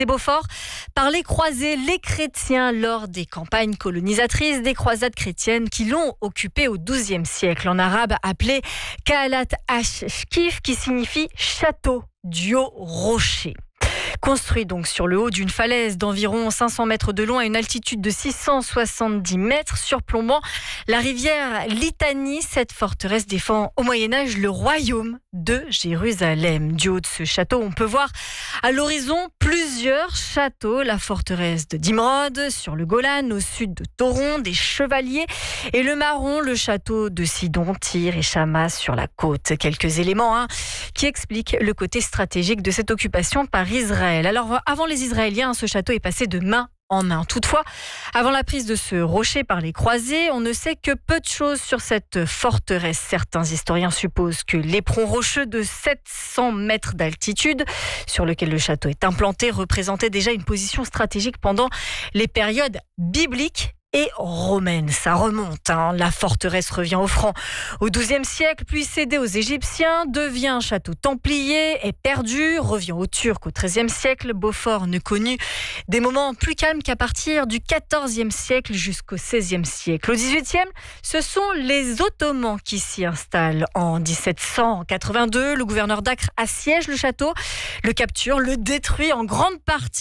Beaufort par les croisés, les chrétiens, lors des campagnes colonisatrices des croisades chrétiennes qui l'ont occupé au XIIe siècle, en arabe appelé Kaalat Ashkif, qui signifie château du haut rocher. Construit donc sur le haut d'une falaise d'environ 500 mètres de long à une altitude de 670 mètres, surplombant la rivière Litanie, cette forteresse défend au Moyen-Âge le royaume de Jérusalem. Du haut de ce château, on peut voir à l'horizon plusieurs châteaux, la forteresse de Dimrod sur le Golan, au sud de Toron, des Chevaliers, et le Marron, le château de Sidon, Tyr et Chama sur la côte. Quelques éléments qui expliquent le côté stratégique de cette occupation par Israël. Alors, avant les Israéliens, ce château est passé de main en main. Toutefois, avant la prise de ce rocher par les croisés, on ne sait que peu de choses sur cette forteresse. Certains historiens supposent que l'éperon rocheux de 700 mètres d'altitude, sur lequel le château est implanté, représentait déjà une position stratégique pendant les périodes bibliques et romaine. Ça remonte. La forteresse revient au franc au XIIe siècle, puis cédée aux Égyptiens, devient un château templier, est perdu, revient aux Turcs au XIIIe siècle. Beaufort ne connut des moments plus calmes qu'à partir du XIVe siècle jusqu'au XVIe siècle. Au XVIIIe, ce sont les Ottomans qui s'y installent. En 1782, le gouverneur d'Acre assiège le château, le capture, le détruit en grande partie.